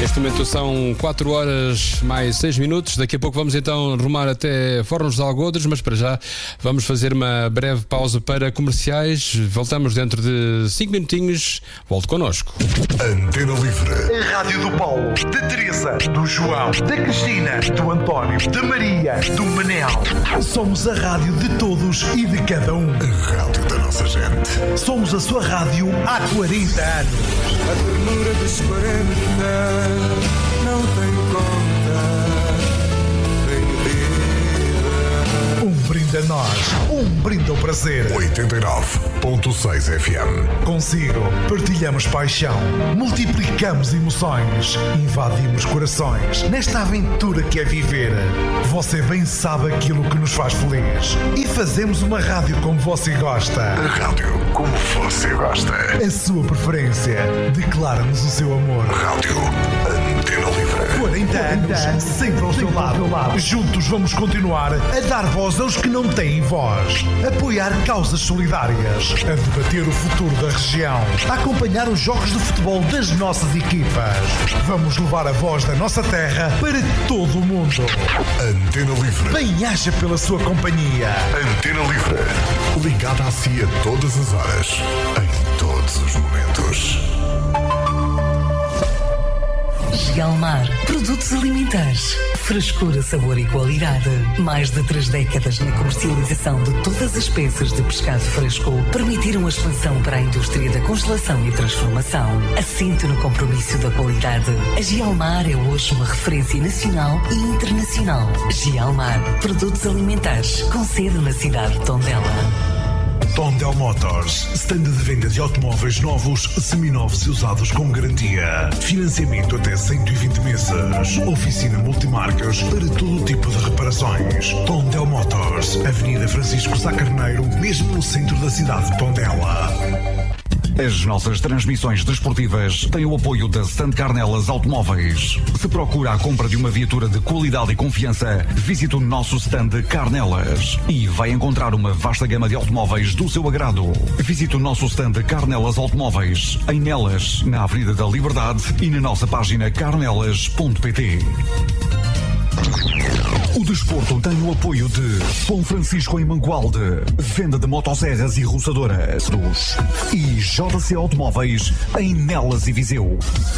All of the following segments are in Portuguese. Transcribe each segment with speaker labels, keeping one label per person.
Speaker 1: Neste momento são 4 horas mais 6 minutos. Daqui a pouco vamos então rumar até Fornos de Algodres, mas para já vamos fazer uma breve pausa para comerciais. Voltamos dentro de 5 minutinhos. Volte connosco.
Speaker 2: Antena Livre.
Speaker 3: A Rádio do Paulo, da Teresa, do João, da Cristina, do António, da Maria, do Manel. Somos a rádio de todos e de cada um.
Speaker 2: A rádio da nossa gente.
Speaker 3: Somos a sua rádio há 40 anos.
Speaker 4: A ternura dos 40 não tem conta, tem medida.
Speaker 3: Um brinde a nós, um brinde ao prazer.
Speaker 2: 89.6 FM.
Speaker 3: Consigo partilhamos paixão, multiplicamos emoções, invadimos corações nesta aventura que é viver. Você bem sabe aquilo que nos faz feliz e fazemos uma rádio como você gosta.
Speaker 2: A rádio como você gosta.
Speaker 3: A sua preferência. Declara-nos o seu amor.
Speaker 2: Rádio Antena Livre.
Speaker 3: 40 anos, sempre ao seu lado. Juntos vamos continuar a dar voz aos que não têm voz. Apoiar causas solidárias. A debater o futuro da região. A acompanhar os jogos de futebol das nossas equipas. Vamos levar a voz da nossa terra para todo o mundo.
Speaker 2: Antena Livre.
Speaker 3: Bem-aja pela sua companhia.
Speaker 2: Antena Livre. Ligada a si a todas as horas. Em todos os momentos.
Speaker 5: Gialmar. Produtos alimentares. Frescura, sabor e qualidade. Mais de 3 décadas na comercialização de todas as peças de pescado fresco permitiram a expansão para a indústria da congelação e transformação. Assente no compromisso da qualidade. A Gialmar é hoje uma referência nacional e internacional. Gialmar. Produtos alimentares. Com sede na cidade de Tondela.
Speaker 3: Tondel Motors, stand de venda de automóveis novos, seminovos e usados com garantia. Financiamento até 120 meses. Oficina multimarcas para todo tipo de reparações. Tondel Motors, Avenida Francisco Sá Carneiro, mesmo no centro da cidade de Tondela.
Speaker 6: As nossas transmissões desportivas têm o apoio da Stand Carnelas Automóveis. Se procura a compra de uma viatura de qualidade e confiança, visite o nosso stand Carnelas e vai encontrar uma vasta gama de automóveis do seu agrado. Visite o nosso stand Carnelas Automóveis em Nelas, na Avenida da Liberdade e na nossa página carnelas.pt. O desporto tem o apoio de Pão Francisco em Mangualde, venda de motosserras e roçadoras e JC Automóveis em Nelas e Viseu.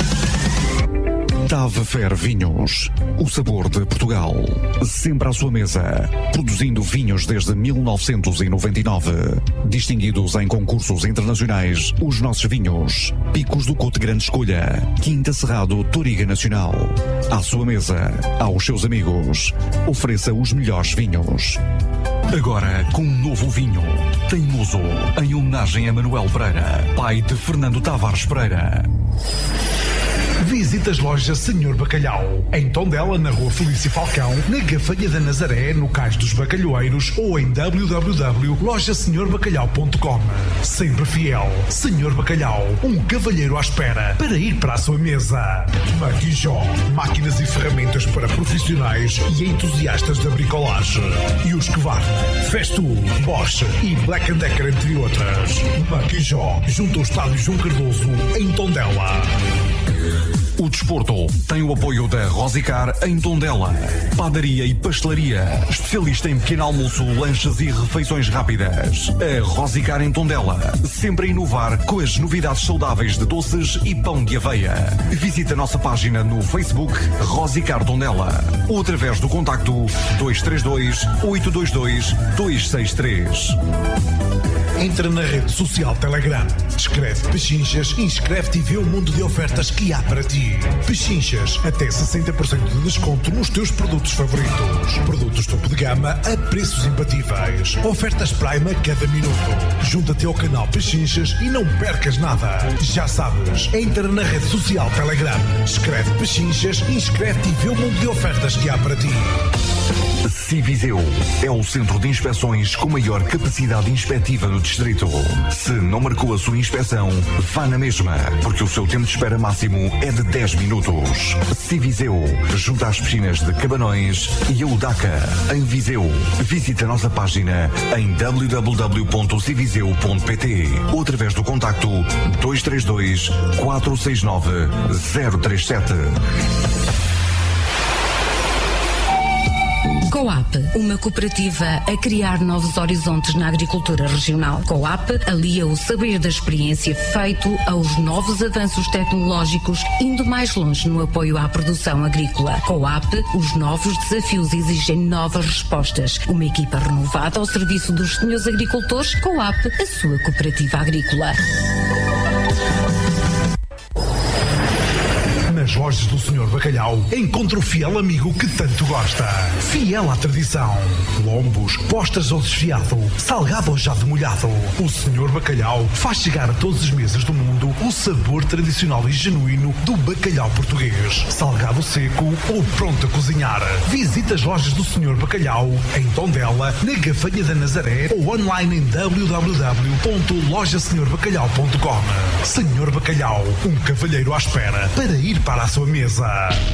Speaker 6: Tave Fer Vinhos, o sabor de Portugal, sempre à sua mesa, produzindo vinhos desde 1999, distinguidos em concursos internacionais, os nossos vinhos, Picos do Cote Grande Escolha, Quinta Cerrado Toriga Nacional, à sua mesa, aos seus amigos, ofereça os melhores vinhos. Agora com um novo vinho, Teimoso, em homenagem a Manuel Pereira, pai de Fernando Tavares Pereira.
Speaker 3: Visite as lojas Senhor Bacalhau, em Tondela, na Rua Felício Falcão, na Gafanha da Nazaré, no Cais dos Bacalhoeiros ou em www.lojasenhorbacalhau.com. Sempre fiel, Senhor Bacalhau, um cavalheiro à espera para ir para a sua mesa. Maquijó, máquinas e ferramentas para profissionais e entusiastas da bricolagem. E os Husqvarna, Festool, Bosch e Black & Decker, entre outras. Maquijó, junto ao Estádio João Cardoso, em Tondela.
Speaker 6: O desporto tem o apoio da Rosicar em Tondela. Padaria e pastelaria, especialista em pequeno almoço, lanches e refeições rápidas. A Rosicar em Tondela, sempre a inovar com as novidades saudáveis de doces e pão de aveia. Visite a nossa página no Facebook Rosicar Tondela ou através do contacto 232-822-263.
Speaker 3: Entra na rede social Telegram, escreve Pechinchas, inscreve-te e vê o mundo de ofertas que há para ti. Pechinchas, até 60% de desconto nos teus produtos favoritos. Produtos topo de gama a preços imbatíveis. Ofertas Prime a cada minuto. Junta-te ao canal Pechinchas e não percas nada. Já sabes, entra na rede social Telegram, escreve Pechinchas, inscreve-te e vê o mundo de ofertas que há para ti.
Speaker 6: Civiseu é o centro de inspeções com maior capacidade inspectiva do distrito. Se não marcou a sua inspeção, vá na mesma, porque o seu tempo de espera máximo é de 10 minutos. Civiseu, junto às piscinas de Cabanões e a Udaca, em Viseu. Visite a nossa página em www.civiseu.pt ou através do contacto 232 469 037.
Speaker 7: Coap, uma cooperativa a criar novos horizontes na agricultura regional. Coap alia o saber da experiência feito aos novos avanços tecnológicos, indo mais longe no apoio à produção agrícola. Coap, os novos desafios exigem novas respostas. Uma equipa renovada ao serviço dos senhores agricultores. Coap, a sua cooperativa agrícola.
Speaker 3: Nas lojas do Sr. Bacalhau, encontra o fiel amigo que tanto gosta. Fiel à tradição. Lombos, postas ou desfiado, salgado ou já demolhado. O Sr. Bacalhau faz chegar a todas as mesas do mundo o sabor tradicional e genuíno do bacalhau português. Salgado seco ou pronto a cozinhar. Visite as lojas do Sr. Bacalhau em Tondela, na Gafanha da Nazaré ou online em www.lojasenhorbacalhau.com. Sr. Bacalhau, um cavalheiro à espera para ir para a sua mesa.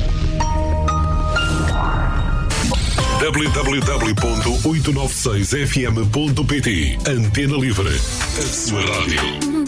Speaker 2: www.896fm.pt. Antena Livre, a sua rádio.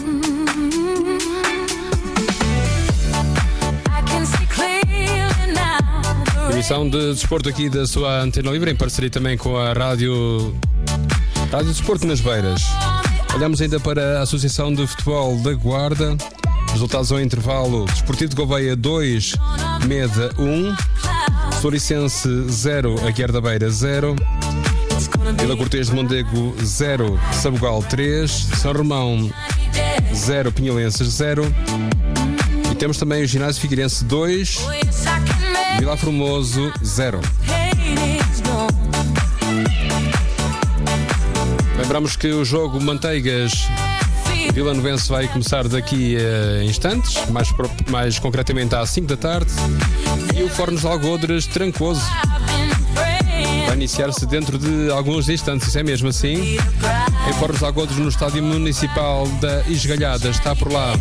Speaker 1: Emissão de desporto aqui da sua Antena Livre, em parceria também com a Rádio Desporto nas Beiras. Olhamos ainda para a Associação de Futebol da Guarda. Resultados ao intervalo: Desportivo de Gouveia 2, Meda 1, Floricense 0, Aguiar da Beira 0, Vila Cortês de Mondego 0, Sabugal 3, São Romão 0, Pinhalenses 0, e temos também o Ginásio Figueirense 2, Vila Formoso 0. Lembramos que o jogo Manteigas Vila Novense vai começar daqui a instantes, mais concretamente às 5 da tarde, e o Fornos de Algodres Trancoso vai iniciar-se dentro de alguns instantes. Isso é mesmo assim. Em Fornos de Algodres, no Estádio Municipal da Esgalhada, está por lá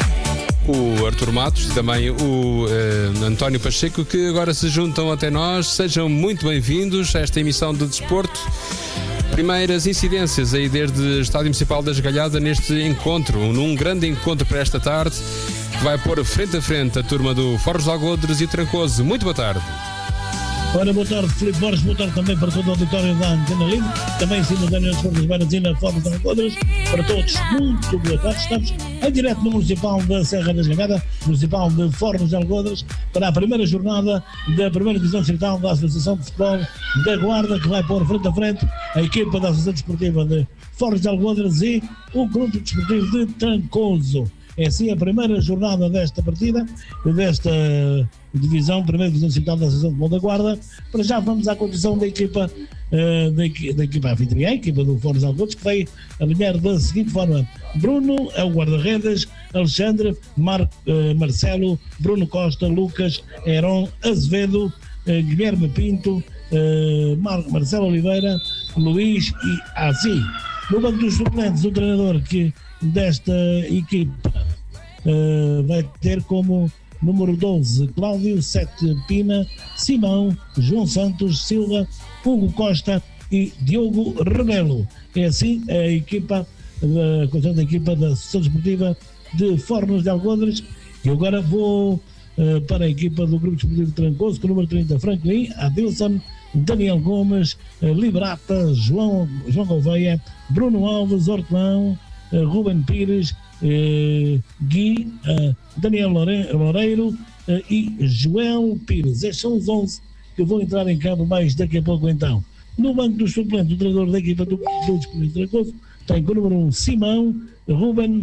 Speaker 1: o Artur Matos e também o António Pacheco, que agora se juntam até nós. Sejam muito bem-vindos a esta emissão de desporto. Primeiras incidências aí desde o Estádio Municipal da Esgalhada neste encontro, num grande encontro para esta tarde, que vai pôr frente a frente a turma do Fornos de Algodres e Trancoso. Muito boa tarde.
Speaker 8: Ora, boa tarde, Filipe Borges, boa tarde também para todo o auditório da Antena Livre, também simultâneo nas Fornas Beiras e na Fornos de Algodres. Para todos, muito boa tarde. Estamos em direto no Municipal da Serra da Esgalhada, Municipal de Fornos de Algodres, para a primeira jornada da primeira divisão distrital da Associação de Futebol da Guarda, que vai pôr frente a frente a equipa da Associação Desportiva de Fornos de Algodres e o Grupo Desportivo de Trancoso. É assim a primeira jornada desta partida, desta divisão, primeira divisão distrital da Associação de Futebol da Guarda. Para já vamos à condição da equipa anfitriã, a equipa do Fornos de Algodres, que vai alinhar da seguinte forma: Bruno é o guarda-redes, Alexandre, Marcelo, Bruno Costa, Lucas, Heron, Azevedo, Guilherme Pinto, Marcelo Oliveira, Luís e Asi. No banco dos suplentes, o treinador desta equipa vai ter como número 12 Cláudio, 7 Pina, Simão, João Santos, Silva, Hugo Costa e Diogo Rebelo. É assim a equipa, a equipa da Associação Desportiva de Fornos de Algodres. E agora vou para a equipa do Grupo Desportivo de Trancoso, com o número 30 Franklin, Adilson, Daniel Gomes, Liberata, João Gouveia, Bruno Alves, Hortelão, Ruben Pires, Gui, Daniel Loureiro e Joel Pires. Estes são os 11 que vão entrar em campo mais daqui a pouco então. No banco dos suplentes, o treinador da equipa do Desportivo de Trancoso tem com o número 1 Simão, Ruben,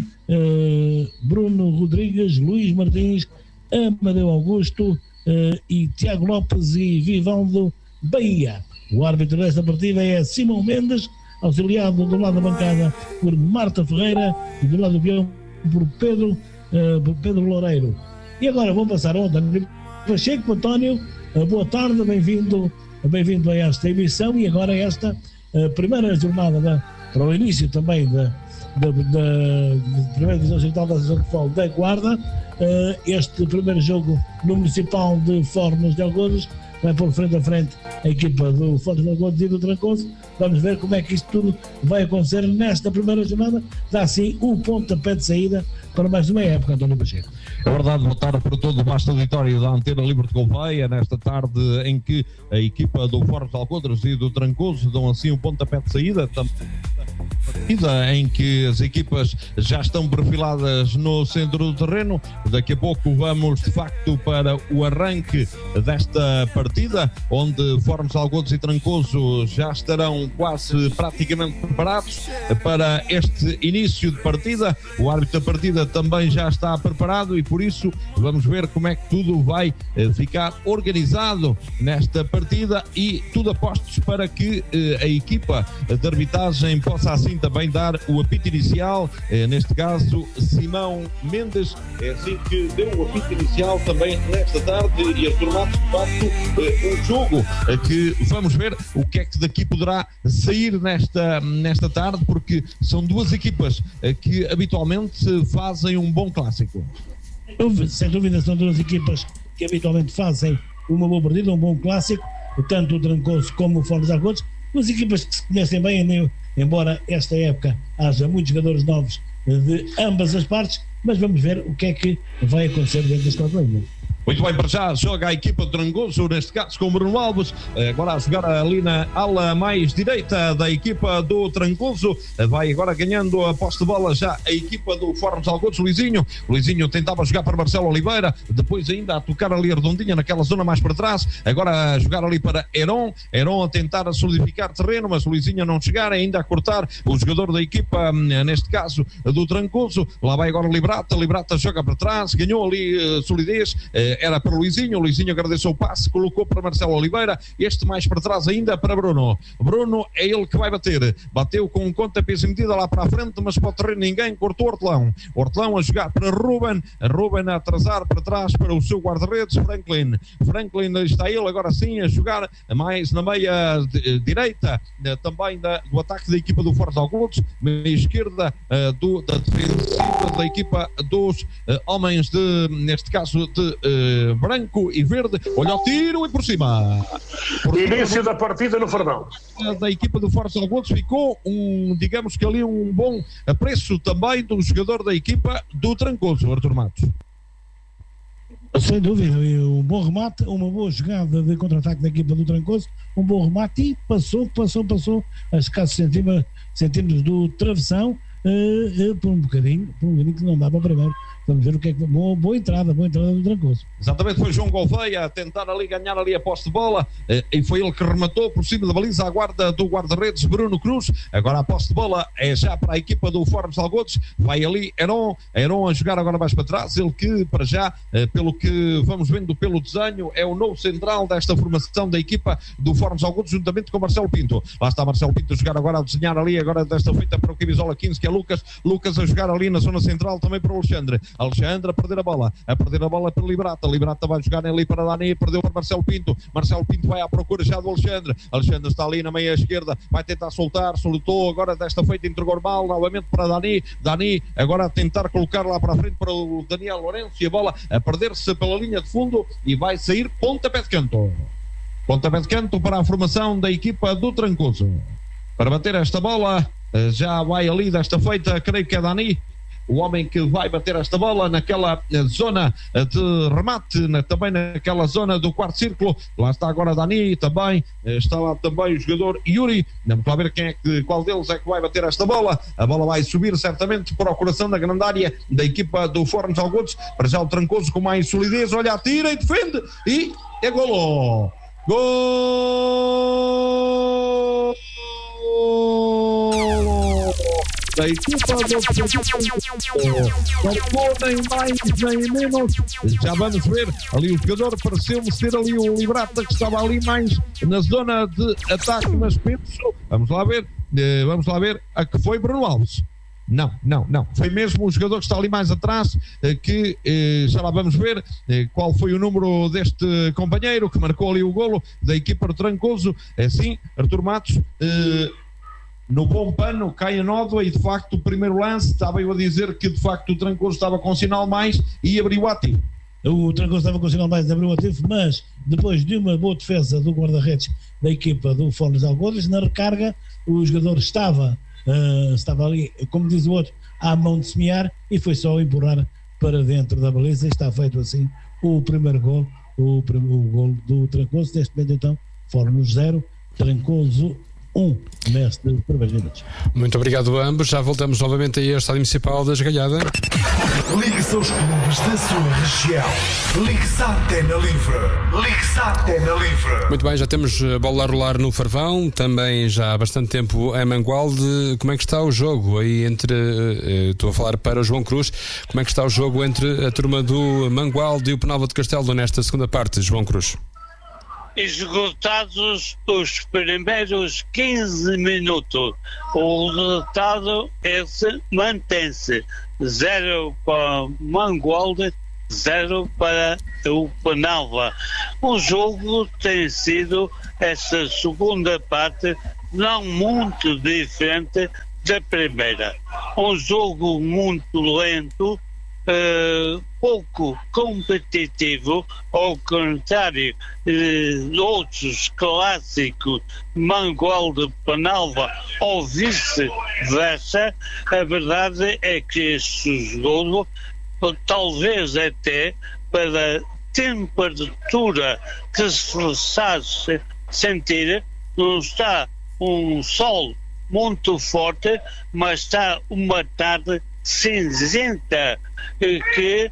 Speaker 8: Bruno Rodrigues, Luís Martins, Amadeu Augusto e Tiago Lopes e Vivaldo Bahia. O árbitro desta partida é Simão Mendes, auxiliado do lado da bancada por Marta Ferreira e do lado do guião por Pedro Loureiro. E agora vou passar ao António Pacheco. António, boa tarde, bem-vindo bem-vindo a esta emissão e agora esta primeira jornada para o início também da primeira divisão central da Associação de Futebol da Guarda. Este primeiro jogo no Municipal de Fornos de Algodos vai pôr frente a frente a equipa do Fornos de Algodos e do Trancoso. Vamos ver como é que isto tudo vai acontecer nesta primeira jornada. Dá assim o pontapé de saída para mais uma época, António Pacheco.
Speaker 9: É verdade, boa tarde para todo o vasto auditório da Antena Livre de Gouveia, nesta tarde em que a equipa do Fornos de Algodres e do Trancoso dão assim o pontapé de saída, em que as equipas já estão perfiladas no centro do terreno. Daqui a pouco vamos de facto para o arranque desta partida, onde Fornos de Algodres e Trancoso já estarão quase praticamente preparados para este início de partida. O árbitro da partida também já está preparado e por isso vamos ver como é que tudo vai ficar organizado nesta partida e tudo apostos para que a equipa de arbitragem possa assim também dar o apito inicial, neste caso Simão Mendes, é assim que deu o apito inicial também nesta tarde e Artur Matos, de facto, um jogo que vamos ver o que é que daqui poderá sair nesta tarde, porque são duas equipas que habitualmente fazem um bom clássico.
Speaker 8: Sem dúvida são duas equipas que habitualmente fazem uma boa partida, um bom clássico, tanto o Trancoso como o Fornos de Algodres, duas equipas que se conhecem bem, embora esta época haja muitos jogadores novos de ambas as partes, mas vamos ver o que é que vai acontecer dentro das quatro linhas.
Speaker 9: Muito bem, para já joga a equipa do Trancoso, neste caso com o Bruno Alves, agora a jogar ali na ala mais direita da equipa do Trancoso, vai agora ganhando a posse de bola já a equipa do Fornos de Algodres, Luizinho tentava jogar para Marcelo Oliveira, depois ainda a tocar ali a redondinha naquela zona mais para trás, agora a jogar ali para Heron a tentar solidificar terreno, mas Luizinho a não chegar, ainda a cortar o jogador da equipa, neste caso do Trancoso, lá vai agora Librata joga para trás, ganhou ali solidez, era para Luizinho agradeceu o passe, colocou para Marcelo Oliveira, este mais para trás ainda para Bruno é ele que vai bateu com um conta-pés em medida lá para a frente, mas para o terreno ninguém, cortou Hortelão a jogar para Ruben a atrasar para trás para o seu guarda-redes Franklin está ele agora sim a jogar mais na meia direita também do ataque da equipa do Fornos de Algodres, meia esquerda da defensiva da equipa dos homens neste caso de branco e verde, olha o tiro e por cima.
Speaker 10: Início da partida no Fardão.
Speaker 9: Da equipa do Fornos de Algodres ficou digamos que ali um bom apreço também do jogador da equipa do Trancoso, Artur Matos.
Speaker 8: Sem dúvida, um bom remate, uma boa jogada de contra-ataque da equipa do Trancoso, um bom remate e passou a escassos centímetros do travessão, por um bocadinho que não dava para ver. Vamos ver o que é que... Boa entrada do Trancoso.
Speaker 9: Exatamente, foi João Gouveia a tentar ali ganhar ali a posse de bola e foi ele que rematou por cima da baliza à guarda do guarda-redes Bruno Cruz. Agora a posse de bola é já para a equipa do Fornos de Algodres, vai ali Heron a jogar agora mais para trás, ele que para já, pelo que vamos vendo pelo desenho, é o novo central desta formação da equipa do Fornos de Algodres, juntamente com Marcelo Pinto. Lá está Marcelo Pinto a jogar agora, a desenhar ali agora desta feita para o Camisola 15, que é Lucas a jogar ali na zona central também para o Alexandre a perder a bola para Librata vai jogar ali para Dani, perdeu para Marcelo Pinto vai à procura já do Alexandre está ali na meia esquerda, vai tentar soltou agora desta feita, entregou mal novamente para Dani agora a tentar colocar lá para a frente para o Daniel Lourenço e a bola a perder-se pela linha de fundo e vai sair pontapé de canto para a formação da equipa do Trancoso. Para bater esta bola já vai ali desta feita, creio que é Dani, o homem que vai bater esta bola naquela zona de remate, também naquela zona do quarto círculo. Lá está agora Dani também, está lá também o jogador Yuri. Vamos lá ver qual deles é que vai bater esta bola. A bola vai subir certamente para o coração da grande área da equipa do Fornos de Algodres. Para já o Trancoso com mais solidez, olha, atira e defende e é golo! Gol da equipa do nem mais nem menos. Já vamos ver ali o jogador, pareceu-me ser ali o Librata que estava ali mais na zona de ataque, mas penso, vamos lá ver a que foi Bruno Alves. Não. Foi mesmo o jogador que está ali mais atrás, que já lá vamos ver qual foi o número deste companheiro que marcou ali o golo da equipa do Trancoso. É assim, Artur Matos, no bom pano, cai a nódoa e de facto o primeiro lance, estava eu a dizer que de facto o Trancoso estava com sinal mais e abriu ativo.
Speaker 8: O Trancoso estava com sinal mais, abriu ativo, mas depois de uma boa defesa do guarda-redes da equipa do Fornos de Algodres, na recarga o jogador estava ali, como diz o outro, à mão de semear, e foi só empurrar para dentro da baliza. Está feito assim o primeiro gol, o gol do Trancoso. Neste momento então, Fornos 0, Trancoso 1, neste primeiros minutos.
Speaker 1: Muito obrigado a ambos. Já voltamos novamente aí ao Estádio Municipal da Esgalhada.
Speaker 3: Ligue-se aos clubes da sua região. Ligue-se à Antena Livre.
Speaker 1: Muito bem, já temos a bola a rolar no Farvão, também já há bastante tempo em Mangualde. Como é que está o jogo aí entre, estou a falar para o João Cruz, como é que está o jogo entre a turma do Mangualde e o Penalva de Castelo nesta segunda parte, João Cruz?
Speaker 11: Esgotados os primeiros 15 minutos, o resultado mantém-se: 0 para Mangualde, 0 para o Penalva. O jogo tem sido, esta segunda parte, não muito diferente da primeira. Um jogo muito lento, pouco competitivo, ao contrário de outros clássicos, Mangualde, Penalva ou vice-versa. A verdade é que este jogo, talvez até para a temperatura que se faz sentir, não está um sol muito forte, mas está uma tarde cinzenta que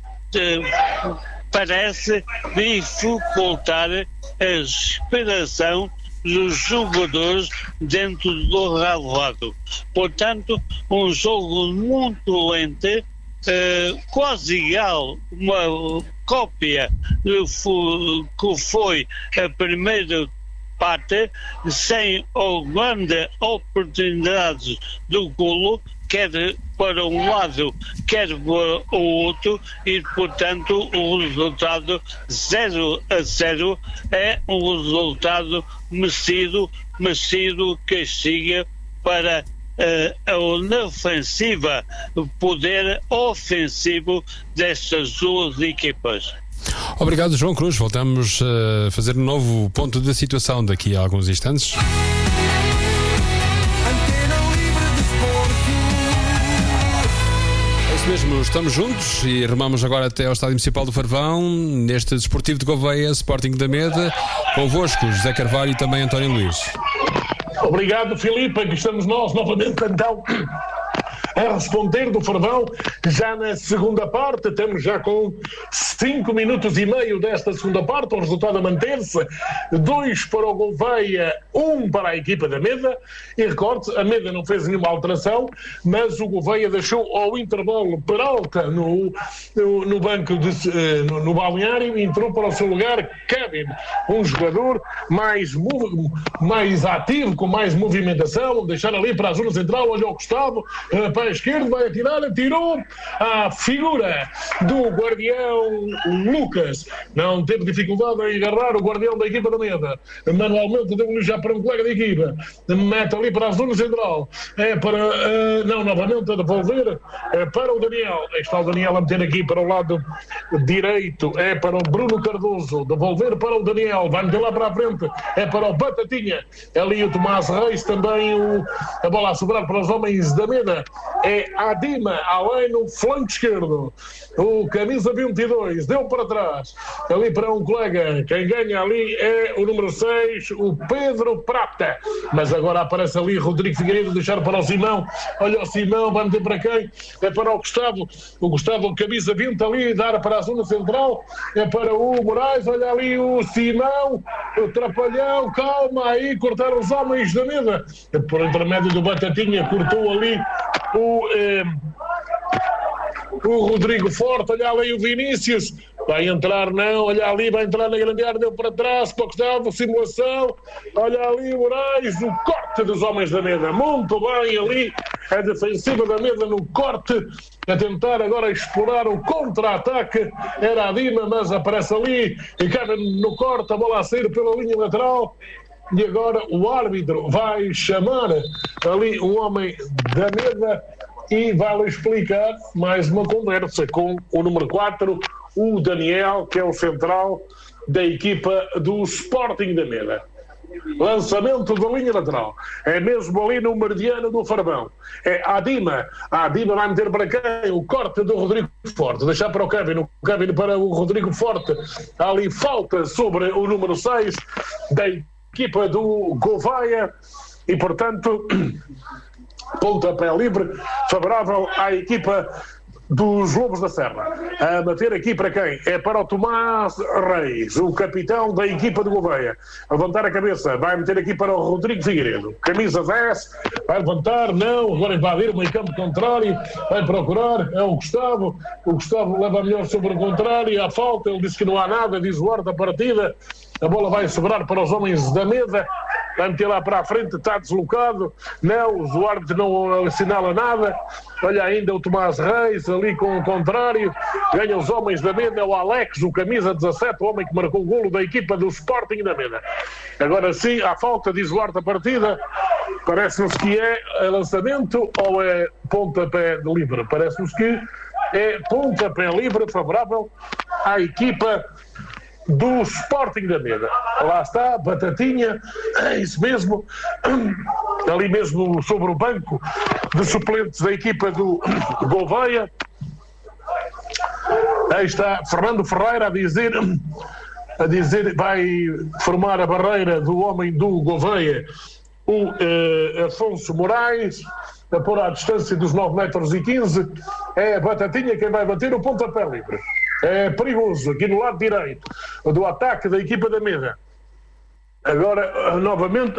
Speaker 11: parece dificultar a respiração dos jogadores dentro do relvado. Portanto, um jogo muito lento, quase igual, uma cópia do que foi a primeira parte, sem grande oportunidade do golo, quer para um lado, quer para o outro, e portanto o resultado 0-0 é um resultado merecido que chega para na ofensiva, o poder ofensivo destas duas equipas.
Speaker 1: Obrigado, João Cruz. Voltamos a fazer um novo ponto de situação daqui a alguns instantes. Mesmo, estamos juntos e remamos agora até ao Estádio Municipal do Farvão, neste Desportivo de Gouveia, Sporting da Meda, convosco José Carvalho e também António Luís.
Speaker 10: Obrigado, Filipe. Aqui estamos nós novamente então a responder do Farvão, já na segunda parte. Estamos já com 5 minutos e meio desta segunda parte, o resultado a manter-se: 2 para o Gouveia, 1 para a equipa da Meda. E recorde, a Meda não fez nenhuma alteração, mas o Gouveia deixou ao intervalo Peralta no banco, no balneário, e entrou para o seu lugar Kevin, um jogador mais ativo, com mais movimentação. Deixar ali para a zona central, olha o Gustavo, para a esquerda, vai atirar, atirou à figura do guardião Lucas. Não teve dificuldade em agarrar o guardião da equipa da Meda. Manualmente deu-lhe já para um colega da equipa. Mete ali para a zona central. É para... novamente a devolver para o Daniel. Está o Daniel a meter aqui para o lado direito. É para o Bruno Cardoso. Devolver para o Daniel. Vai meter lá para a frente. É para o Batatinha. Ali o Tomás Reis também. A bola a sobrar para os homens da Meda. É Adima, além no flanco esquerdo. O camisa 22 deu para trás, ali para um colega. Quem ganha ali é o número 6, o Pedro Prata. Mas agora aparece ali Rodrigo Figueiredo, deixar para o Simão. Olha o Simão, vai meter para quem? É para o Gustavo. O Gustavo, camisa 20 ali, dar para a zona central. É para o Moraes, olha ali o Simão, o Trapalhão, calma aí, cortaram os homens da Meda. Por intermédio do Batatinha, cortou ali o Rodrigo Forte. Olha ali o Vinícius, vai entrar, não, olha ali, vai entrar na grande área, deu para trás, para o Gustavo, simulação, olha ali o Moraes, o corte dos homens da Meda, muito bem ali, a defensiva da Meda no corte, a tentar agora explorar o contra-ataque. Era a Dima, mas aparece ali e cai no corte, a bola a sair pela linha lateral. E agora o árbitro vai chamar ali um homem da Meda e vai-lhe explicar mais uma conversa com o número 4, o Daniel, que é o central da equipa do Sporting da Meda. Lançamento da linha lateral. É mesmo ali no meridiano do Farbão. É a Dima. A Dima vai meter para quem? O corte do Rodrigo Forte. Deixar para o Kevin para o Rodrigo Forte. Ali falta sobre o número 6 da equipa do Gouveia. E, portanto, pontapé livre favorável à equipa dos Lobos da Serra. A bater aqui para quem? É para o Tomás Reis, o capitão da equipa de Gouveia. A levantar a cabeça, vai meter aqui para o Rodrigo Figueiredo. Camisa 10, vai levantar, não, agora invadir o meio campo contrário, vai procurar, é o Gustavo. O Gustavo leva melhor sobre o contrário, há falta, ele disse que não há nada, diz o árbitro da partida. A bola vai sobrar para os homens da Meda. Vai meter lá para a frente, está deslocado. Não, o árbitro não assinala nada. Olha ainda o Tomás Reis ali com o contrário. Ganha os homens da Meda. É o Alex, o camisa 17, o homem que marcou o golo da equipa do Sporting da Meda. Agora sim, há falta, diz o árbitro da partida. Parece-nos que é lançamento ou é pontapé livre? Parece-nos que é pontapé livre favorável à equipa do Sporting da Meda. Lá está, Batatinha, é isso mesmo, ali mesmo sobre o banco de suplentes da equipa do Gouveia. Aí está Fernando Ferreira a dizer vai formar a barreira do homem do Gouveia, o Afonso Moraes, a pôr à distância dos 9,15 m. É a Batatinha quem vai bater o pontapé livre. É perigoso aqui no lado direito do ataque da equipa da Meda. Agora, novamente.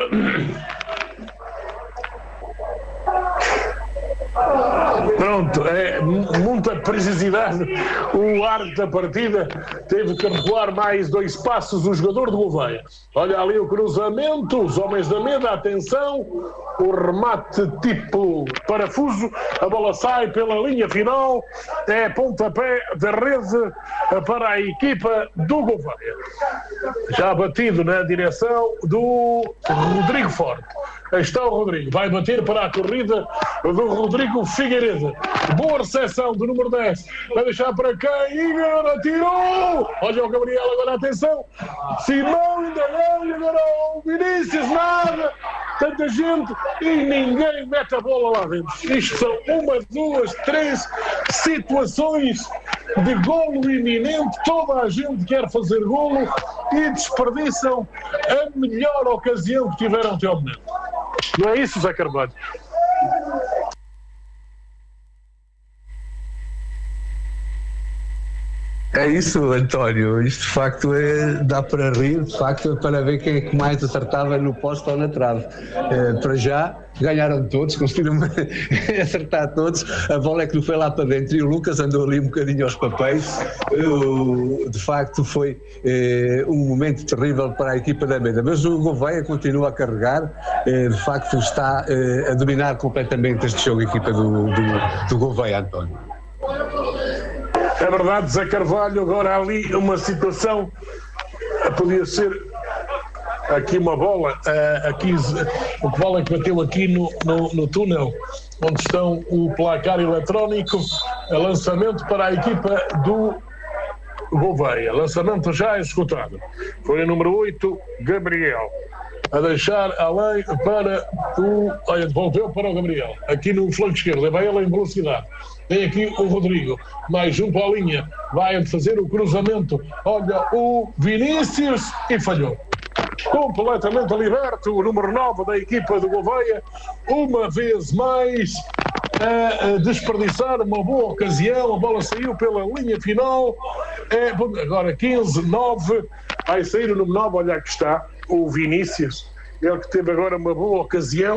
Speaker 10: Pronto, é muita precisidade. O árbitro da partida teve que recuar mais 2 passos o jogador de Gouveia. Olha ali o cruzamento, os homens da Meda, atenção, o remate tipo parafuso, a bola sai pela linha final, é pontapé de rede para a equipa do Gouveia. Já batido na direção do Rodrigo Forte. Aí está o Rodrigo, vai bater para a corrida do Rodrigo Figueiredo. Boa recepção do número 10, vai deixar para cá, Igor atirou! Olha o Gabriel, agora atenção, Simão ainda não, e agora o Vinícius, nada, tanta gente e ninguém mete a bola lá dentro. Isto são 1, 2, 3 situações de golo iminente, toda a gente quer fazer golo e desperdiçam a melhor ocasião que tiveram até ao momento. Não é isso, Zé Carvalho?
Speaker 12: É isso, António. Isto de facto dá para rir, de facto é para ver quem é que mais acertava no poste ou na trave. Para já, ganharam todos, conseguiram acertar todos. A bola é que não foi lá para dentro e o Lucas andou ali um bocadinho aos papéis. De facto foi um momento terrível para a equipa da Meda, mas o Gouveia continua a carregar, de facto está a dominar completamente este jogo, a equipa do Gouveia, António.
Speaker 10: É verdade, Zé Carvalho, agora ali uma situação, podia ser aqui uma bola, o bola que bateu aqui no túnel, onde estão o placar eletrónico, lançamento para a equipa do Gouveia, lançamento já executado, foi o número 8, Gabriel, a deixar além para olha, devolveu para o Gabriel, aqui no flanco esquerdo, leva ele em velocidade. Tem aqui o Rodrigo, mais junto à linha, vai fazer o cruzamento, olha o Vinícius e falhou. Completamente liberto, o número 9 da equipa do Gouveia, uma vez mais a desperdiçar uma boa ocasião, a bola saiu pela linha final, agora 15-9, vai sair o número 9, olha aqui está, o Vinícius, ele que teve agora uma boa ocasião.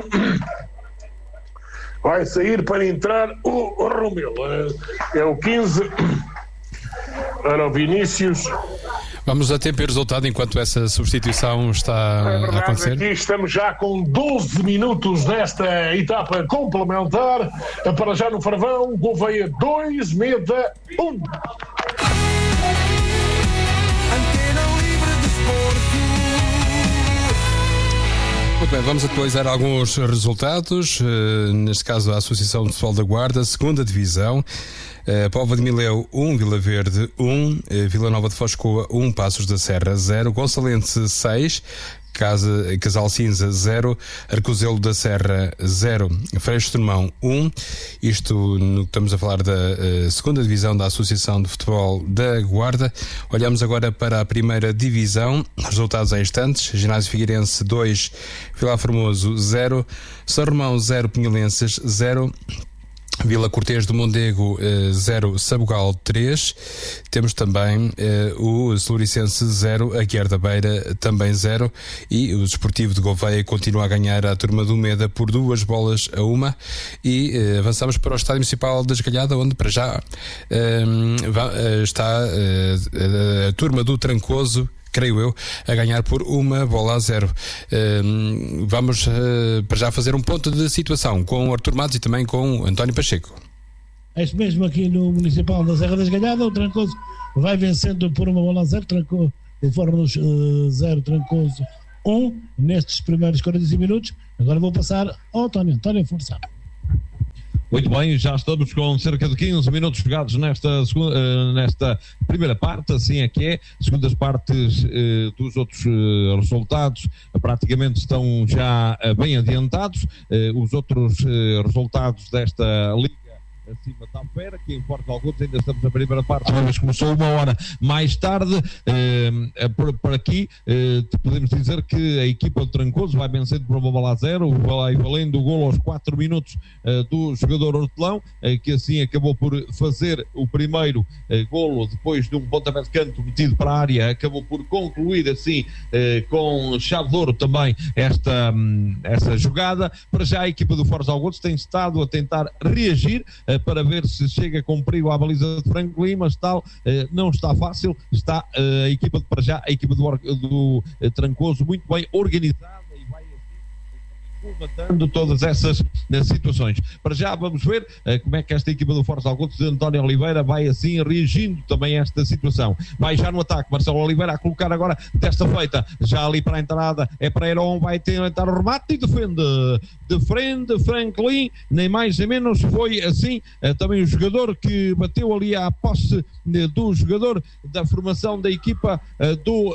Speaker 10: Vai sair para entrar o Romeu. É o 15 para o Vinícius.
Speaker 1: Vamos a tempo e resultado enquanto essa substituição está a acontecer.
Speaker 10: Aqui estamos já com 12 minutos nesta etapa complementar. Para já no Farvão, Gouveia 2, Meda 1.
Speaker 1: Muito bem, vamos atualizar alguns resultados. Neste caso, a Associação de Futebol da Guarda, segunda divisão. Póvoa de Mileu 1, Vila Verde 1, Vila Nova de Foscoa 1, Passos da Serra 0, Gonçalense 6, Casal Cinza 0, Arcozelo da Serra 0, Freixo de Mão 1. Isto estamos a falar da segunda divisão da Associação de Futebol da Guarda. Olhamos agora para a primeira divisão, resultados em instantes. Ginásio Figueirense 2, Vila Formoso 0, São Romão 0, Pinhalenses 0, Vila Cortês do Mondego 0, Sabugal 3. Temos também o Celuricense 0, Aguiar da Beira também 0, e o Desportivo de Gouveia continua a ganhar a turma do Meda por 2-1. E avançamos para o Estádio Municipal da Esgalhada, onde para já está a turma do Trancoso, creio eu, a ganhar por 1-0. Vamos para já fazer um ponto de situação com o Artur Matos e também com o António Pacheco.
Speaker 8: É isso mesmo, aqui no Municipal da Serra da Esgalhada, o Trancoso vai vencendo por 1-0, Trancoso, o Fornos 0, Trancoso 1, nestes primeiros 45 minutos. Agora vou passar ao António Forçado.
Speaker 9: Muito bem, já estamos com cerca de 15 minutos jogados nesta primeira parte, assim é que é. Segundas partes dos outros resultados praticamente estão já bem adiantados. Os outros resultados desta liga acima da Alfera, que em Porto de Algodos ainda estamos na primeira parte, mas começou 1 hora mais tarde. Por aqui podemos dizer que a equipa de Trancoso vai vencendo por 1-0, vai valendo o golo aos 4 minutos do jogador Hortelão, que assim acabou por fazer o primeiro golo depois de um pontapé de canto metido para a área, acabou por concluir assim com chave de ouro também essa jogada. Para já a equipa do Fortes Algodos tem estado a tentar reagir para ver se chega com perigo à baliza de Franklin, mas tal, não está fácil. Está a equipa para já, a equipa do Trancoso muito bem organizada e vai matando todas essas situações. Para já vamos ver como é que esta equipa do Fortes Algodos de António Oliveira vai assim reagindo também a esta situação. Vai já no ataque, Marcelo Oliveira a colocar agora testa feita, já ali para a entrada, é para Heron, vai tentar o remate e defende de frente Franklin, nem mais nem menos. Foi assim também o jogador que bateu ali à posse do jogador da formação da equipa do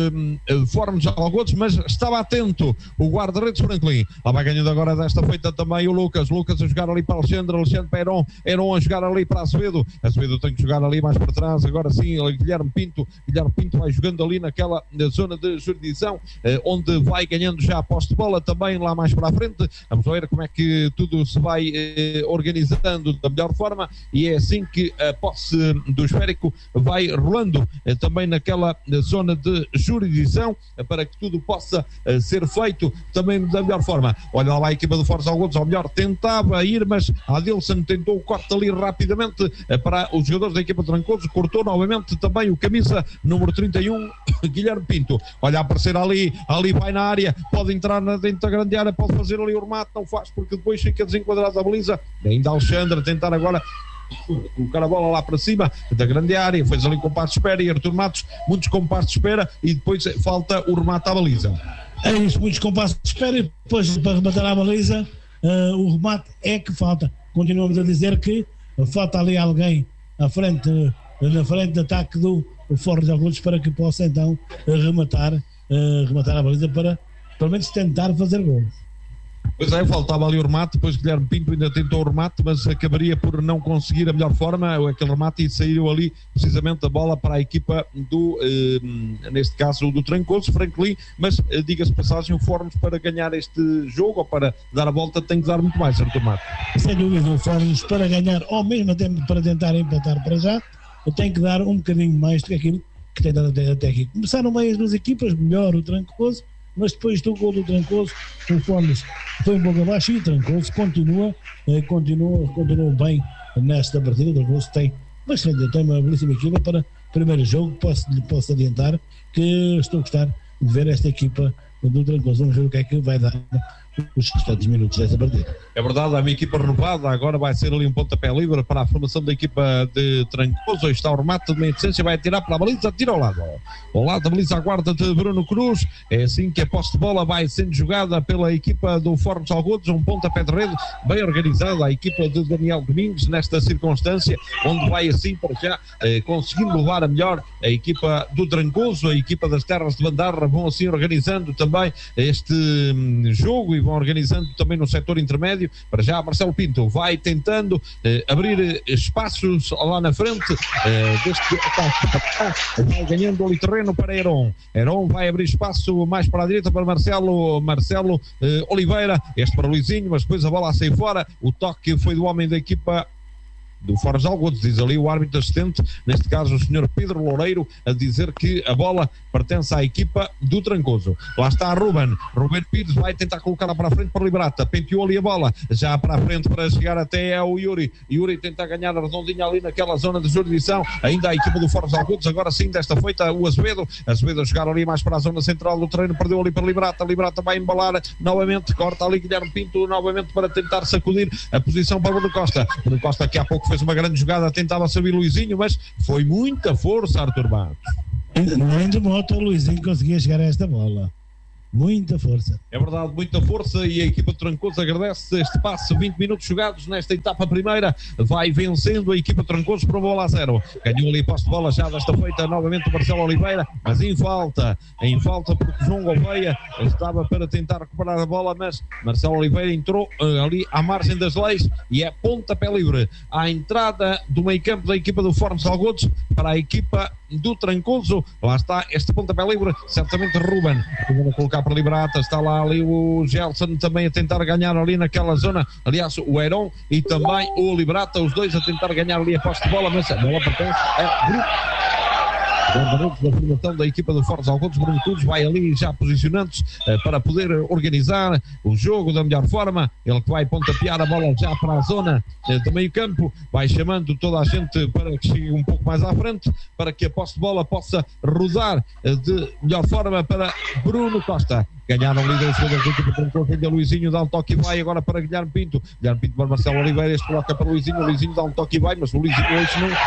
Speaker 9: Fortes Algodos, mas estava atento o guarda-redes Franklin. Lá vai ganhando agora desta feita também o Lucas a jogar ali para Alexandre para Heron a jogar ali para Azevedo tem que jogar ali mais para trás, agora sim Guilherme Pinto vai jogando ali naquela zona de jurisdição, onde vai ganhando já a posse de bola também lá mais para a frente. Vamos ver como é que tudo se vai organizando da melhor forma, e é assim que a posse do esférico vai rolando também naquela zona de jurisdição, para que tudo possa ser feito também da melhor forma. Olha lá a equipa do Fortes Algodos, ao melhor tentava ir, mas a Adilson tentou o corte ali rapidamente para os jogadores da equipa de Trancoso, cortou novamente também o camisa número 31, Guilherme Pinto. Olha a aparecer ali vai na área, pode entrar dentro da grande área, pode fazer ali o remate, não faz porque depois fica desenquadrado a baliza. Ainda Alexandre a tentar agora colocar a bola lá para cima da grande área, fez ali um compasso de espera, e Artur Matos, muitos compassos de espera, e depois falta o remate à baliza.
Speaker 8: É isso, muitos compassos de espera, e depois para rematar a baliza o remate é que falta. Continuamos a dizer que falta ali alguém na frente de ataque do Fortes Algodos para que possa então rematar a baliza, para pelo menos tentar fazer gol.
Speaker 9: Pois é, faltava ali o remate, depois Guilherme Pinto ainda tentou o remate, mas acabaria por não conseguir a melhor forma, aquele remate, e saiu ali precisamente a bola para a equipa do, neste caso, do Trancoso, Franklin, mas diga-se passagem, o Fornos para ganhar este jogo, ou para dar a volta, tem que dar muito mais, Artur Mato.
Speaker 8: Sem dúvida, o Fornos para ganhar, ou mesmo até para tentar empatar para já, tem que dar um bocadinho mais do que aquilo que tem dado até aqui. Começaram bem as duas equipas, melhor o Trancoso, mas depois do gol do Trancoso, o Fornos foi um pouco abaixo, e o Trancoso continua bem nesta partida. O Trancoso tem uma belíssima equipa para primeiro jogo, posso adiantar que estou a gostar de ver esta equipa do Trancoso. Vamos ver o que é que vai dar os restantes minutos desta partida.
Speaker 9: É verdade, há uma equipa renovada, agora vai ser ali um pontapé livre para a formação da equipa de Trancoso. Está o remate de meia distância, vai atirar para a baliza, tira ao lado da baliza, a guarda de Bruno Cruz. É assim que a posse de bola vai sendo jogada pela equipa do Fornos Algodos, um pontapé de rede bem organizado, a equipa de Daniel Domingos nesta circunstância, onde vai assim para já conseguindo levar a melhor a equipa do Trancoso, a equipa das Terras de Bandarra, vão assim organizando também este jogo e vão organizando também no setor intermédio. Para já Marcelo Pinto vai tentando abrir espaços lá na frente, vai ganhando ali terreno para Heron vai abrir espaço mais para a direita para Marcelo Oliveira, este para Luizinho, mas depois a bola a sair fora, o toque foi do homem da equipa do Fornos Algodos, diz ali o árbitro assistente, neste caso o senhor Pedro Loureiro, a dizer que a bola pertence à equipa do Trancoso. Lá está Ruben Pires, vai tentar colocá-la para a frente para Liberata, penteou ali a bola, já para a frente para chegar até ao Yuri tenta ganhar a redondinha ali naquela zona de jurisdição, ainda a equipa do Fornos Algodos, agora sim desta feita o Azevedo a jogar ali mais para a zona central do terreno, perdeu ali para Liberata vai embalar novamente, corta ali Guilherme Pinto novamente para tentar sacudir a posição para Bruno Costa que há pouco fez uma grande jogada, tentava subir Luizinho, mas foi muita força, Arthur Matos.
Speaker 8: Nem de moto o Luizinho conseguia chegar a esta bola. Muita força.
Speaker 9: É verdade, muita força, e a equipa de Trancoso agradece este passe. 20 minutos jogados nesta etapa primeira, vai vencendo a equipa de Trancoso por 1-0. Ganhou ali posse de bola já desta feita novamente o Marcelo Oliveira, mas em falta porque João Gouveia estava para tentar recuperar a bola, mas Marcelo Oliveira entrou ali à margem das leis e é pontapé livre à entrada do meio campo da equipa do Fornos Algodos para a equipa do Trancoso. Lá está este pontapé livre, certamente Ruben a colocar para Liberata, está lá ali o Gelson também a tentar ganhar ali naquela zona, aliás o Heron e também o Liberata, os dois a tentar ganhar ali a posse de bola, mas a bola pertence a grupo. Da formação da equipa do Fornos Algodos, Bruno Cruz vai ali já posicionando-se para poder organizar o jogo da melhor forma. Ele que vai pontapear a bola já para a zona do meio campo, vai chamando toda a gente para que chegue um pouco mais à frente, para que a posse de bola possa rodar de melhor forma para Bruno Costa. Ganharam ali dois jogadores da equipa do Trancoso, Luizinho dá um toque e vai agora para Guilherme Pinto para Marcelo Oliveira, este coloca para Luizinho dá um toque e vai, mas o Luizinho hoje não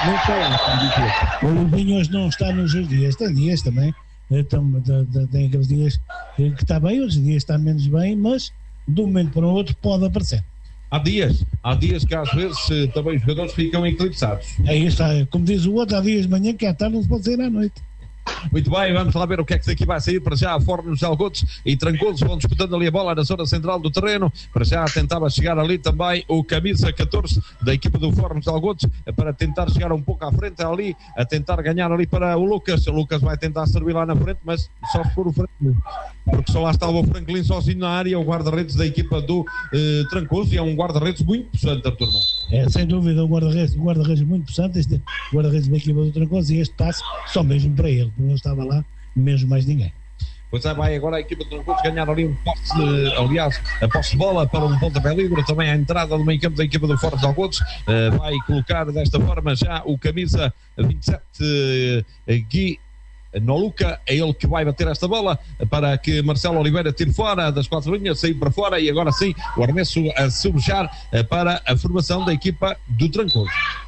Speaker 9: está.
Speaker 8: O Luizinho hoje não está nos dias, tem dias também, tem aqueles dias que está bem, outros dias está menos bem, mas de um momento para o outro pode aparecer.
Speaker 9: Há dias que às vezes também os jogadores ficam eclipsados.
Speaker 8: É isso, como diz o outro, há dias de manhã que à tarde não se pode sair à noite.
Speaker 9: Muito bem, vamos lá ver o que é que daqui vai sair. Para já Fornos Algodos e Trancoso vão disputando ali a bola na zona central do terreno. Para já tentava chegar ali também o camisa 14 da equipa do Fornos Algodos para tentar chegar um pouco à frente ali, a tentar ganhar ali para o Lucas. O Lucas vai tentar servir lá na frente, mas só se for o Franklin, porque só lá estava o Franklin sozinho na área, o guarda-redes da equipa do Trancoso, e é um guarda-redes muito possante, Arthur.
Speaker 8: É, sem dúvida, um guarda-redes muito possante, este guarda-redes da equipa do Trancoso, e este passe só mesmo para ele, não estava lá mesmo mais ninguém.
Speaker 9: Pois é, vai agora a equipa do Trancoso ganhar ali um passe, aliás, a posse de bola para um pontapé livre, também a entrada do meio campo da equipa do Fornos Algodos, vai colocar desta forma já o camisa 27, Gui Noluca, é ele que vai bater esta bola para que Marcelo Oliveira tire fora das quatro linhas, sair para fora, e agora sim o arremesso a subjar para a formação da equipa do Trancoso.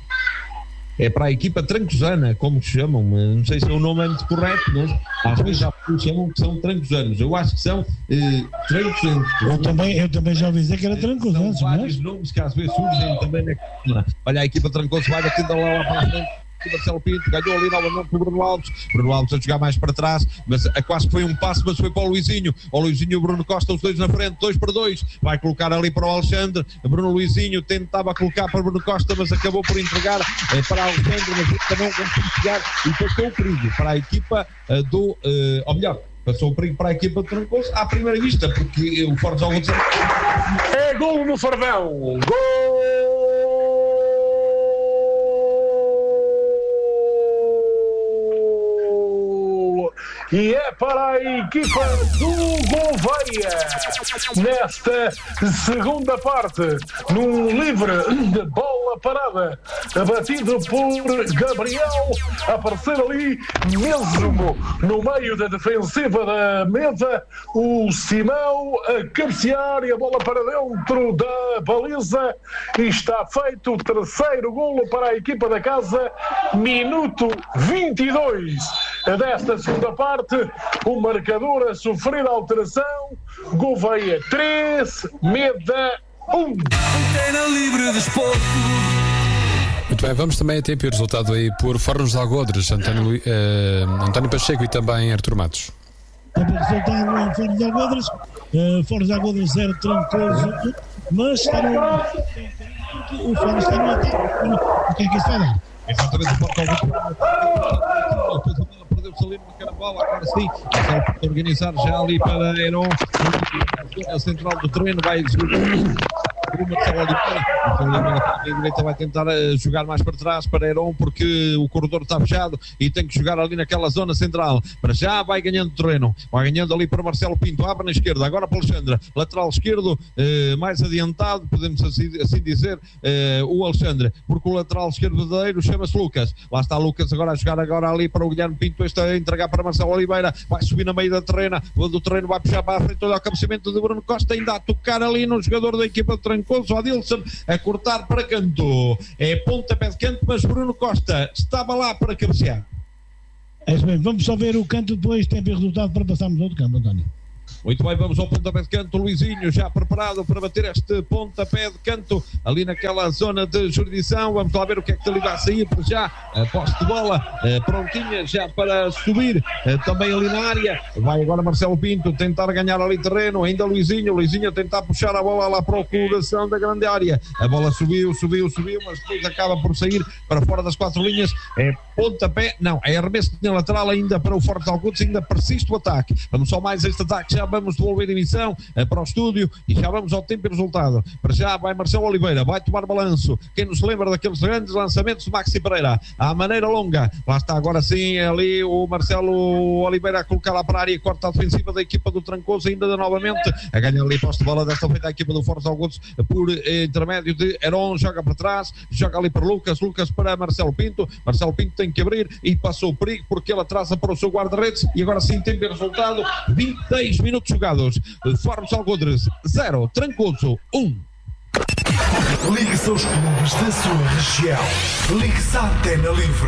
Speaker 9: É para a equipa trancosana, como se chamam, não sei se o nome é muito correto, mas às vezes já chamam que são trancosanos. Eu acho que são trancosanos.
Speaker 8: Eu também já ouvi dizer que era trancosanos.
Speaker 9: São vários nomes que às vezes surgem também na... Olha, a equipa Trancoso vai batendo lá para a frente. Marcelo Pinto ganhou ali novamente o Bruno Alves a jogar mais para trás, mas quase que foi um passo, mas foi para o Luizinho e o Bruno Costa, os dois na frente, 2-2, vai colocar ali para o Alexandre. Bruno Luizinho tentava colocar para o Bruno Costa, mas acabou por entregar para o Alexandre, mas também conseguiu chegar, e passou o perigo para a equipa do, ou melhor, passou o perigo para a equipa de Trancoso à primeira vista, porque o Fornos Algodos
Speaker 10: é gol no Fardão, gol! E é para a equipa do Gouveia nesta segunda parte, num livre de bola bola parada, abatido por Gabriel, a aparecer ali mesmo no meio da defensiva da Meda, o Simão a cabecear e a bola para dentro da baliza, e está feito o terceiro golo para a equipa da casa, minuto 22 desta segunda parte, o marcador a sofrer alteração, Gouveia 3, Meda 1.
Speaker 4: Antena Livre Desporto.
Speaker 1: Muito bem, vamos também a tempo e o resultado aí por Fóruns de Algodres, António Pacheco e também Artur Matos.
Speaker 8: Resultado Fóruns de Algodres, Fóruns de Algodres 0, Trancoso, mas está no... o Fóruns está no ataque. O que é que isso vai dar?
Speaker 9: Exatamente, o Porto perdeu-se ali no Carabola, agora sim, vai organizar já ali para Heron, a central do terreno, vai executar o Marcelo Oliveira, a direita vai tentar jogar mais para trás para Heron, porque o corredor está fechado e tem que jogar ali naquela zona central. Para já vai ganhando terreno, vai ganhando ali para Marcelo Pinto, abre na esquerda, agora para Alexandre, lateral esquerdo, mais adiantado, podemos assim dizer, o Alexandre, porque o lateral esquerdo verdadeiro chama-se Lucas. Lá está Lucas agora a jogar agora ali para o Guilherme Pinto, este a entregar para Marcelo Oliveira, vai subir na meio da terreno, do terreno vai puxar para a frente, olha o cabeceamento de Bruno Costa, ainda a tocar ali no jogador da equipa de Trancoso, Adilson, a cortar para canto. É pontapé de canto, mas Bruno Costa estava lá para cabecear.
Speaker 8: É isso mesmo, vamos só ver o canto depois, tempo e resultado para passarmos ao outro campo, António.
Speaker 9: Muito bem, vamos ao pontapé de canto. Luizinho já preparado para bater este pontapé de canto ali naquela zona de jurisdição. Vamos lá ver o que é que ali vai sair para já. A posse de bola prontinha já para subir também ali na área. Vai agora Marcelo Pinto tentar ganhar ali terreno. Ainda Luizinho a tentar puxar a bola lá para o coração da grande área. A bola subiu, mas depois acaba por sair para fora das 4 linhas. É pontapé, não, é arremesso de lateral ainda para o Forte Algodres. Ainda persiste o ataque. Vamos só mais este ataque. Já vamos devolver a emissão para o estúdio e já vamos ao tempo e resultado. Para já vai Marcelo Oliveira, vai tomar balanço. Quem nos lembra daqueles grandes lançamentos de Maxi Pereira, à maneira longa. Lá está agora sim ali o Marcelo Oliveira a colocar lá para a área, corta a defensiva da equipa do Trancoso, ainda novamente a ganhar ali posse de bola, desta feita a equipa do Forte Algodres por intermédio de Heron, joga para trás, joga ali para Lucas para Marcelo Pinto tem que abrir e passou o perigo porque ele atrasa para o seu guarda-redes e agora sim tempo e resultado, 26 minutos jogados. Fóruns de Algodres 0, Trancoso 1.
Speaker 3: Ligue-se aos clubes da sua região. Ligue-se à Antena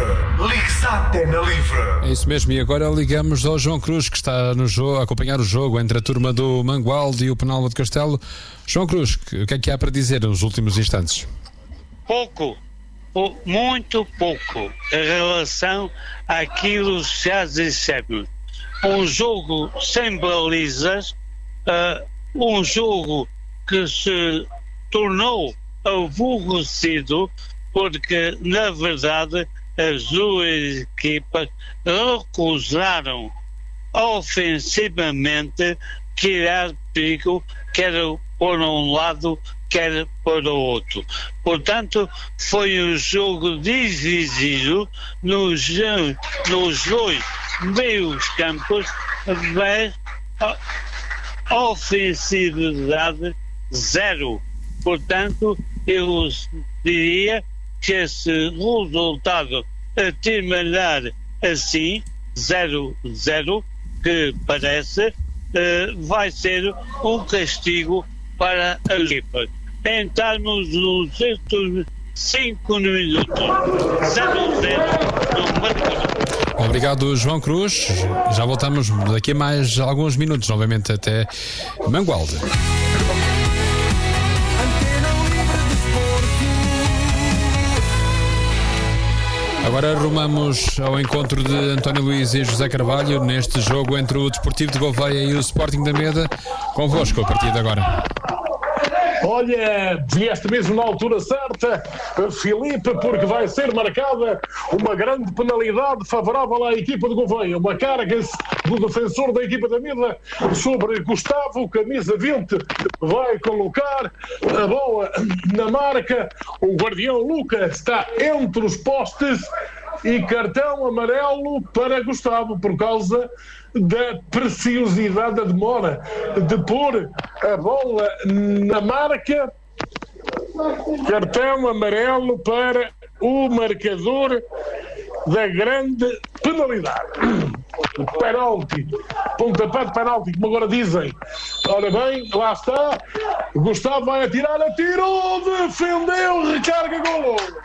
Speaker 3: Livre.
Speaker 1: É isso mesmo, e agora ligamos ao João Cruz, que está no jogo, a acompanhar o jogo entre a turma do Mangualde e o Penalva de Castelo. João Cruz, o que é que há para dizer nos últimos instantes?
Speaker 11: Muito pouco em relação àquilo que já dissemos. Um jogo sem balizas, um jogo que se tornou aborrecido porque, na verdade, as duas equipas recusaram ofensivamente criar perigo, quer por um lado, quer para o outro. Portanto, foi um jogo dividido nos dois meios campos, mas ofensividade zero. Portanto, eu diria que esse resultado a terminar assim, 0-0, que parece, vai ser um castigo para a equipa. Entramos nos 5 minutos, 0-0 no marcador.
Speaker 1: Obrigado, João Cruz. Já voltamos daqui a mais alguns minutos, novamente até Mangualde. Agora arrumamos ao encontro de António Luís e José Carvalho neste jogo entre o Desportivo de Gouveia e o Sporting da Meda. Convosco a partir de agora.
Speaker 10: Olha, vieste mesmo na altura certa, Filipe, porque vai ser marcada uma grande penalidade favorável à equipa de Gouveia. Uma carga do defensor da equipa da Meda sobre Gustavo, camisa 20, vai colocar a bola na marca. O guardião Lucas está entre os postes e cartão amarelo para Gustavo por causa da preciosidade da demora de pôr a bola na marca. Cartão amarelo para o marcador da grande penalidade. Penalti. Pontapé de penalti, como agora dizem. Ora bem, lá está. Gustavo vai atirar, atirou, defendeu, recarga, golo.